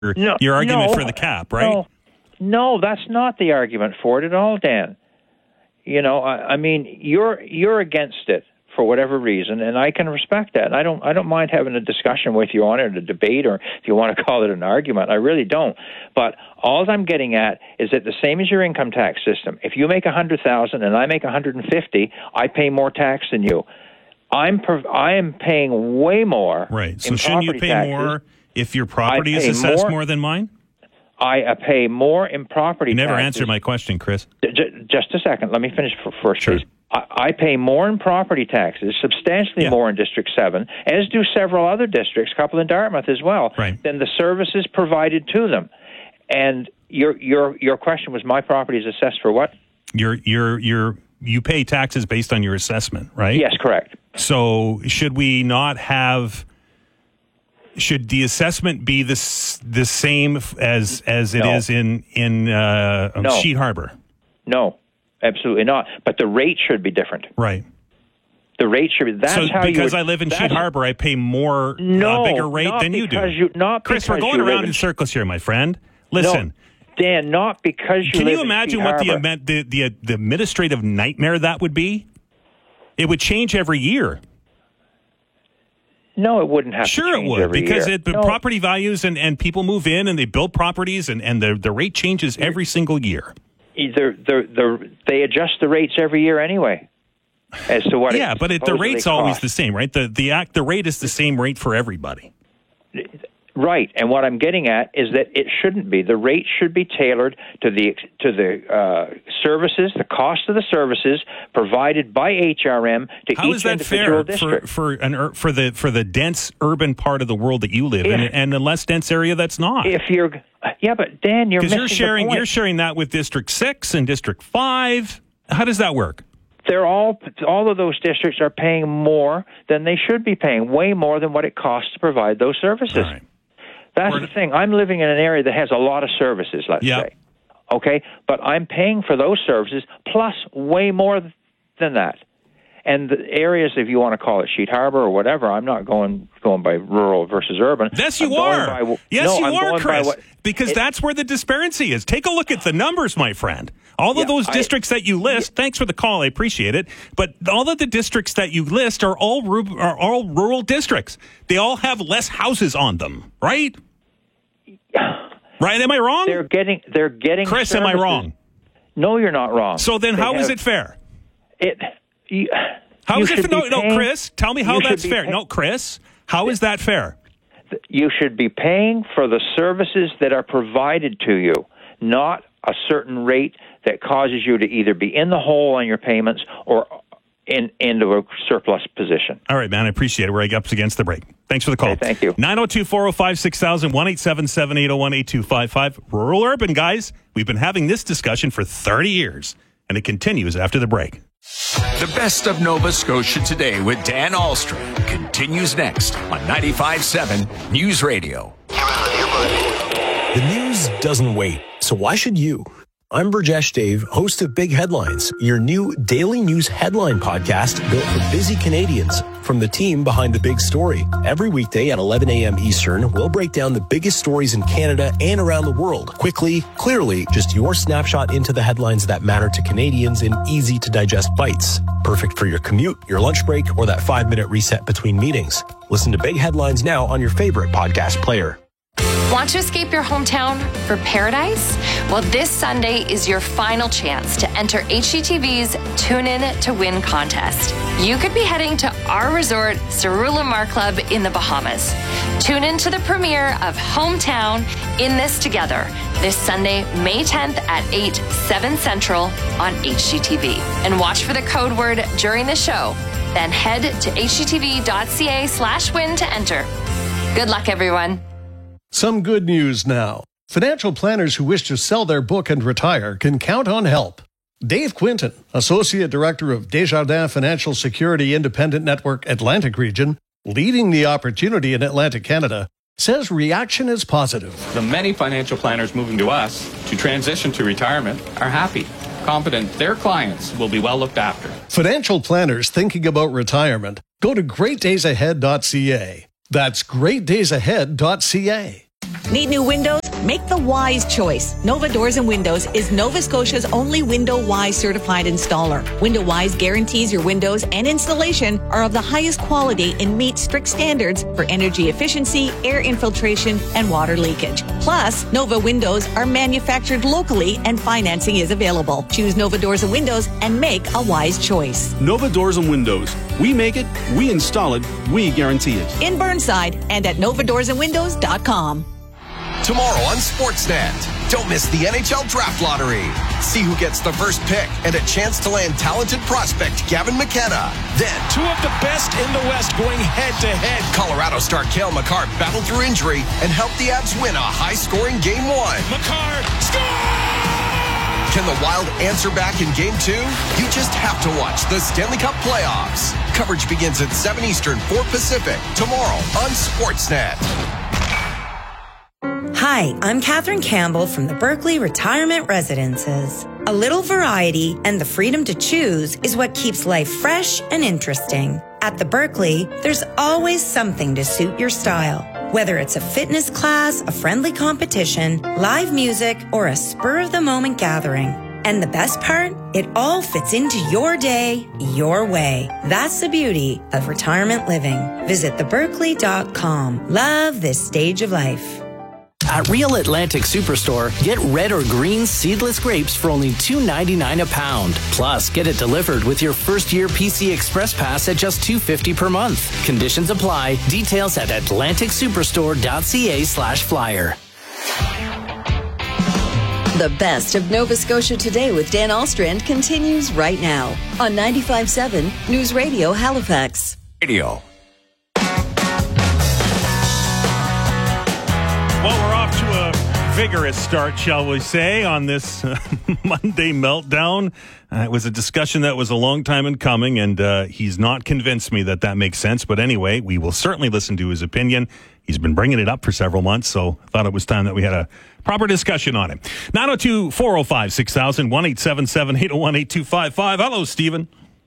your argument for the cap, right? No, that's not the argument for it at all, Dan. You know, I mean, you're against it for whatever reason, and I can respect that. I don't mind having a discussion with you on it, a debate, or if you want to call it an argument. I really don't. But all I'm getting at is that the same as your income tax system. If you make $100,000 and I make $150,000, I pay more tax than you. I am paying way more. Right. So shouldn't you pay more if your property is assessed more than mine? I pay more in property taxes. You never answered my question, Chris. Just a second. Let me finish first, sure. please. I pay more in property taxes, substantially more in District 7, as do several other districts, a couple in Dartmouth as well, than the services provided to them. And your question was, my property is assessed for what? You pay taxes based on your assessment, right? Yes, correct. So should we not have? Should the assessment be the same as it is in Sheet Harbor? No, absolutely not. But the rate should be different. Right. The rate should be. Because I live in Sheet Harbor, I pay more bigger rate than you do. Chris, we're going around in circles here, my friend. Listen. No. Dan, not because you Can live you imagine in what the the administrative nightmare that would be? It would change every year. No, it wouldn't have to change every year. Sure it would, because property values and people move in and they build properties and the rate changes every single year. They adjust the rates every year anyway as to what but the rate's always the same, right? The rate is the same rate for everybody. Right, and what I'm getting at is that it shouldn't be. The rate should be tailored to the services, the cost of the services provided by HRM to each individual district. For the dense urban part of the world that you live in, and the less dense area that's not? But Dan, you're missing the point. You're sharing that with District 6 and District 5. How does that work? They're all of those districts are paying more than they should be paying, way more than what it costs to provide those services. Right. That's the thing. I'm living in an area that has a lot of services, let's say. Okay? But I'm paying for those services plus way more than that. And the areas, if you want to call it Sheet Harbor or whatever, I'm not going by rural versus urban. Yes, you are. Yes, you are, Chris. Because that's where the disparity is. Take a look at the numbers, my friend. All of those districts that you list, thanks for the call, I appreciate it, but all of the districts that you list are all rural districts. They all have less houses on them, right? Right? Am I wrong? They're getting Chris, services. am I wrong? No, you're not wrong. So then how is it fair? How is it fair? No, Chris, tell me how that's fair. No, Chris, how is that fair? You should be paying for the services that are provided to you, not a certain rate that causes you to either be in the hole on your payments or into a surplus position. All right, man, I appreciate it. We're up against the break. Thanks for the call. Okay, thank you. 902-405-6000, 1-877-801-8255. Rural urban, guys. We've been having this discussion for 30 years, and it continues after the break. The best of Nova Scotia today with Dan Ahlstrom continues next on 95.7 News Radio. The news doesn't wait, so why should you? I'm Burjesh Dave, host of Big Headlines, your new daily news headline podcast built for busy Canadians from the team behind the big story. Every weekday at 11 a.m. Eastern, we'll break down the biggest stories in Canada and around the world. Quickly, clearly, just your snapshot into the headlines that matter to Canadians in easy-to-digest bites. Perfect for your commute, your lunch break, or that 5-minute reset between meetings. Listen to Big Headlines now on your favorite podcast player. Want to escape your hometown for paradise? Well, this Sunday is your final chance to enter HGTV's Tune In to Win contest. You could be heading to our resort, Cerullo Club in the Bahamas. Tune in to the premiere of Hometown In This Together this Sunday, May 10th at 8, 7 Central on HGTV. And watch for the code word during the show. Then head to hgtv.ca/win to enter. Good luck, everyone. Some good news now. Financial planners who wish to sell their book and retire can count on help. Dave Quinton, Associate Director of Desjardins Financial Security Independent Network Atlantic Region, leading the opportunity in Atlantic Canada, says reaction is positive. The many financial planners moving to us to transition to retirement are happy, confident their clients will be well looked after. Financial planners thinking about retirement, go to greatdaysahead.ca. That's greatdaysahead.ca. Need new windows? Make the wise choice. Nova Doors and Windows is Nova Scotia's only Window Wise certified installer. Window Wise guarantees your windows and installation are of the highest quality and meet strict standards for energy efficiency, air infiltration, and water leakage. Plus, Nova Windows are manufactured locally and financing is available. Choose Nova Doors and Windows and make a wise choice. Nova Doors and Windows. We make it, we install it, we guarantee it. In Burnside and at novadoorsandwindows.com. Tomorrow on Sportsnet, don't miss the NHL Draft Lottery. See who gets the first pick and a chance to land talented prospect Gavin McKenna. Then, two of the best in the West going head-to-head. Colorado star Cale Makar battled through injury and helped the Avs win a high-scoring Game 1. Makar scores! Can the Wild answer back in Game 2? You just have to watch the Stanley Cup playoffs. Coverage begins at 7 Eastern, 4 Pacific, tomorrow on Sportsnet. Hi, I'm Catherine Campbell from the Berkeley Retirement Residences. A little variety and the freedom to choose is what keeps life fresh and interesting. At the Berkeley, there's always something to suit your style. Whether it's a fitness class, a friendly competition, live music, or a spur-of-the-moment gathering. And the best part? It all fits into your day, your way. That's the beauty of retirement living. Visit theberkeley.com. Love this stage of life. At Real Atlantic Superstore, get red or green seedless grapes for only $2.99 a pound. Plus, get it delivered with your first-year PC Express Pass at just $2.50 per month. Conditions apply. Details at atlanticsuperstore.ca/flyer. The best of Nova Scotia Today with Dan Alstrand continues right now on 95.7 News Radio Halifax. Radio. Well, we're off to a vigorous start, shall we say, on this Monday meltdown. It was a discussion that was a long time in coming, and he's not convinced me that makes sense. But anyway, we will certainly listen to his opinion. He's been bringing it up for several months, so I thought it was time that we had a proper discussion on it. 902-405-6000, 1-877-801-8255. Hello, Stephen.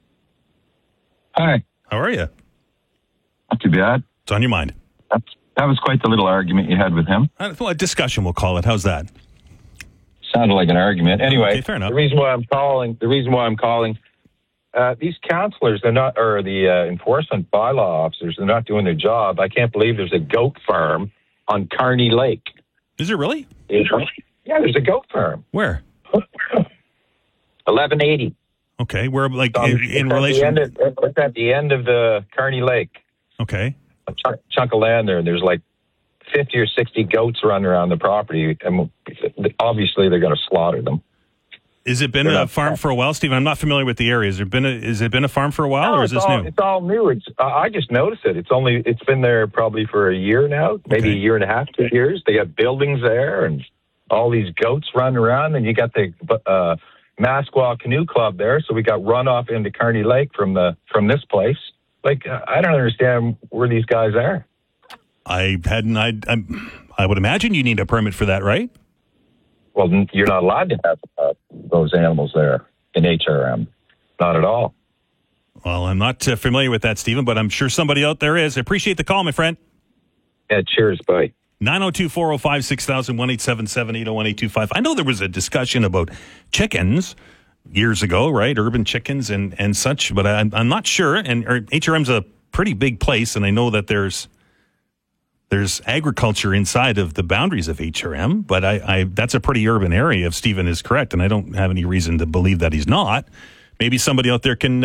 Hi. How are you? Not too bad. What's on your mind? That was quite the little argument you had with him. A discussion, we'll call it. How's that? Sounded like an argument. Anyway, okay, fair enough. The reason why I'm calling, these counselors, they're not, or the enforcement bylaw officers, they're not doing their job. I can't believe there's a goat farm on Kearney Lake. Is there really? Yeah, there's a goat farm. Where? 1180. Okay, where, like, in relation? It's at the end of the Kearney Lake. Okay. A chunk of land there, and there's like 50 or 60 goats running around the property, and obviously they're going to slaughter them. Has it been a farm for a while, Steve? I'm not familiar with the area. Has it been a farm for a while, or is this new? It's all new. I just noticed it. It's been there probably for a year now, maybe a year and a half, 2 years. They got buildings there and all these goats running around, and you got the Masquaw Canoe Club there, so we got runoff into Kearney Lake from this place. Like, I don't understand where these guys are. I would imagine you need a permit for that, right? Well, you're not allowed to have those animals there in HRM. Not at all. Well, I'm not familiar with that, Stephen, but I'm sure somebody out there is. I appreciate the call, my friend. Yeah, cheers. Bye. 902-405-6000, 1-877-801-825. I know there was a discussion about chickens years ago, right? Urban chickens and such, but I'm not sure. And HRM's a pretty big place, and I know that there's agriculture inside of the boundaries of HRM, but that's a pretty urban area, if Stephen is correct, and I don't have any reason to believe that he's not. Maybe somebody out there can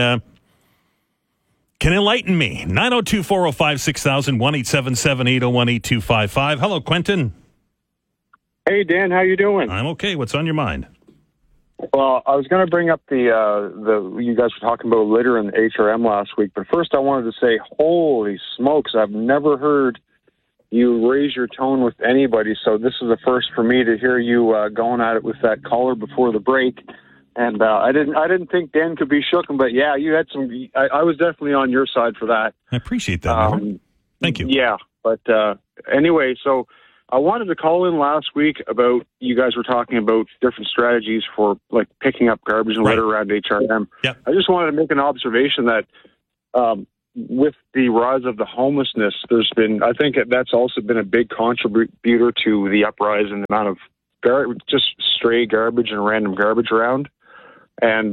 enlighten me. 902-405-6000, 1-877-801-8255. Hello, Quentin. Hey, Dan, how you doing? I'm okay. What's on your mind? Well, I was going to bring up the you guys were talking about litter in the HRM last week, but first I wanted to say, holy smokes, I've never heard you raise your tone with anybody, so this is the first for me to hear you going at it with that caller before the break. And I didn't think Dan could be shooken, but yeah, you had some. I was definitely on your side for that. I appreciate that. Thank you. Yeah, but anyway, so I wanted to call in last week about you guys were talking about different strategies for like picking up garbage and litter around HRM. Yep. I just wanted to make an observation that with the rise of the homelessness, I think that's also been a big contributor to the uprise in the amount of just stray garbage and random garbage around. And,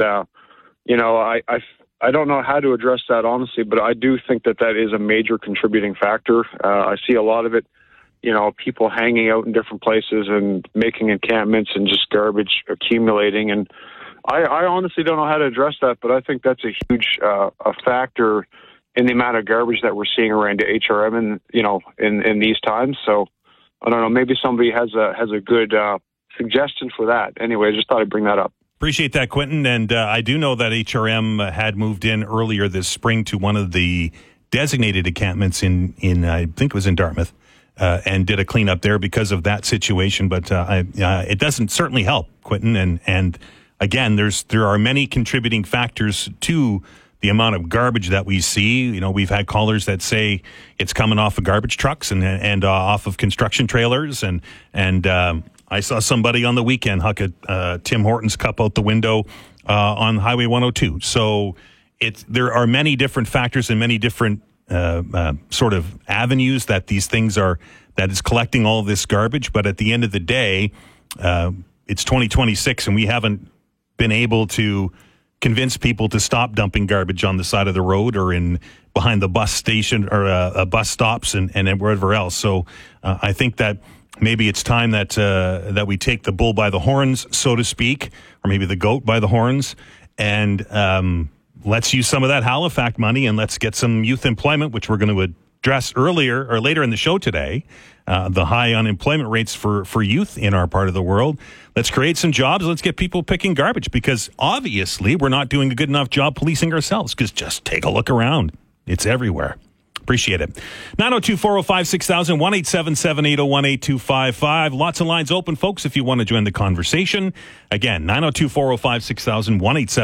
I don't know how to address that honestly, but I do think that is a major contributing factor. I see a lot of it, people hanging out in different places and making encampments and just garbage accumulating. And I honestly don't know how to address that, but I think that's a huge a factor in the amount of garbage that we're seeing around the HRM in these times. So I don't know, maybe somebody has a good suggestion for that. Anyway, I just thought I'd bring that up. Appreciate that, Quentin. And I do know that HRM had moved in earlier this spring to one of the designated encampments in I think it was in Dartmouth, and did a cleanup there because of that situation. But it doesn't certainly help, Quentin. And again, there are many contributing factors to the amount of garbage that we see. We've had callers that say it's coming off of garbage trucks and off of construction trailers. And I saw somebody on the weekend huck a Tim Hortons cup out the window on Highway 102. So there are many different factors and many different sort of avenues that these things that is collecting all of this garbage. But at the end of the day, it's 2026 and we haven't been able to convince people to stop dumping garbage on the side of the road or behind the bus station or bus stops and wherever else. So I think that maybe it's time that we take the bull by the horns, so to speak, or maybe the goat by the horns, and let's use some of that Halifax money and let's get some youth employment, which we're going to address later in the show today. The high unemployment rates for youth in our part of the world. Let's create some jobs. Let's get people picking garbage, because obviously we're not doing a good enough job policing ourselves, because just take a look around. It's everywhere. Appreciate it. 902-405-6000, 1-877-801-8255. Lots of lines open, folks, if you want to join the conversation. Again, 902-405-6000,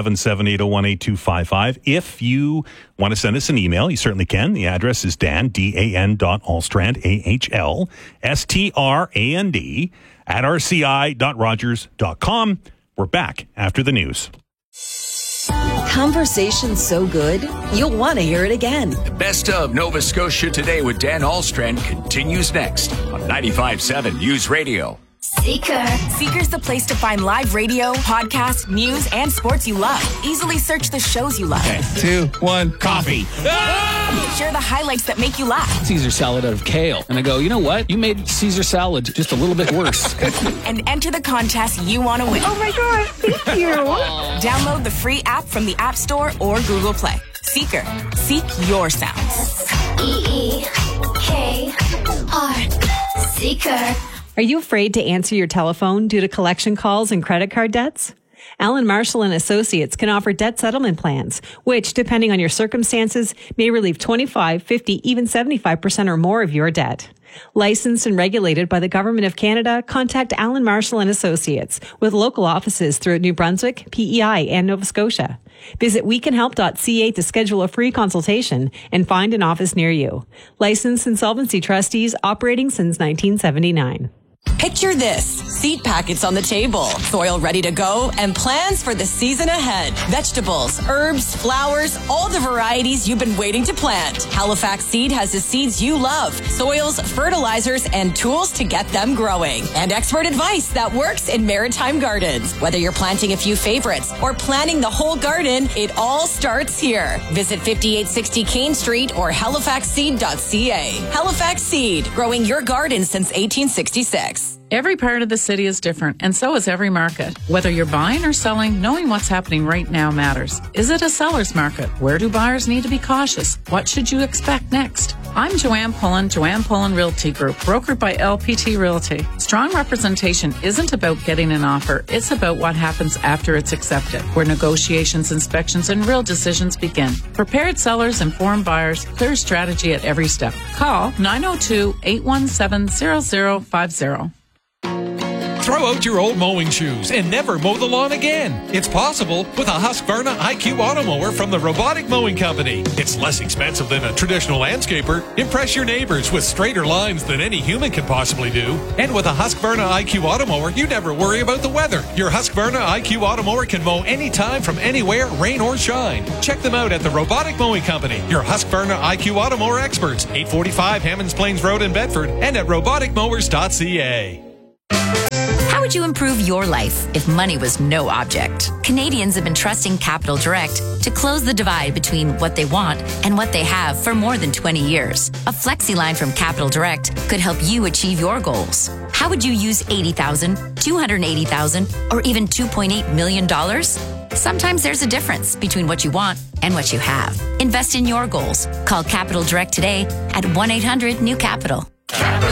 1-877-801-8255. If you want to send us an email, you certainly can. The address is dan.alstrand, AHLSTRAND, @rci.rogers.com. We're back after the news. Conversation so good, you'll want to hear it again. The best of Nova Scotia Today with Dan Alstrand continues next on 95.7 News Radio. Seeker. Seeker's the place to find live radio, podcasts, news, and sports you love. Easily search the shows you love. Okay, 2, 1, coffee. Share the highlights that make you laugh. Caesar salad out of kale. And I go, you know what? You made Caesar salad just a little bit worse. And enter the contest you want to win. Oh my gosh, thank you. Download the free app from the App Store or Google Play. Seeker. Seek your sounds. SEEKR. Seeker. Are you afraid to answer your telephone due to collection calls and credit card debts? Allen Marshall & Associates can offer debt settlement plans, which, depending on your circumstances, may relieve 25, 50, even 75% or more of your debt. Licensed and regulated by the Government of Canada, contact Allen Marshall & Associates with local offices throughout New Brunswick, PEI, and Nova Scotia. Visit wecanhelp.ca to schedule a free consultation and find an office near you. Licensed insolvency trustees operating since 1979. Picture this: seed packets on the table, soil ready to go, and plans for the season ahead. Vegetables, herbs, flowers, all the varieties you've been waiting to plant. Halifax Seed has the seeds you love, soils, fertilizers, and tools to get them growing. And expert advice that works in maritime gardens. Whether you're planting a few favorites or planting the whole garden, it all starts here. Visit 5860 Kane Street or halifaxseed.ca. Halifax Seed, growing your garden since 1866. Every part of the city is different, and so is every market. Whether you're buying or selling, knowing what's happening right now matters. Is it a seller's market? Where do buyers need to be cautious? What should you expect next? I'm Joanne Pullen Realty Group, brokered by LPT Realty. Strong representation isn't about getting an offer. It's about what happens after it's accepted, where negotiations, inspections, and real decisions begin. Prepared sellers, informed buyers, clear strategy at every step. Call 902-817-0050. Throw out your old mowing shoes and never mow the lawn again. It's possible with a Husqvarna IQ Auto Mower from the Robotic Mowing Company. It's less expensive than a traditional landscaper. Impress your neighbors with straighter lines than any human can possibly do. And with a Husqvarna IQ Auto Mower, you never worry about the weather. Your Husqvarna IQ Auto Mower can mow anytime from anywhere, rain or shine. Check them out at the Robotic Mowing Company, your Husqvarna IQ Auto Mower experts, 845 Hammonds Plains Road in Bedford, and at roboticmowers.ca. How would you improve your life if money was no object? Canadians have been trusting Capital Direct to close the divide between what they want and what they have for more than 20 years. A flexi line from Capital Direct could help you achieve your goals. How would you use $80,000, $280,000, or even $2.8 million? Sometimes there's a difference between what you want and what you have. Invest in your goals. Call Capital Direct today at 1-800-NEW-CAPITAL.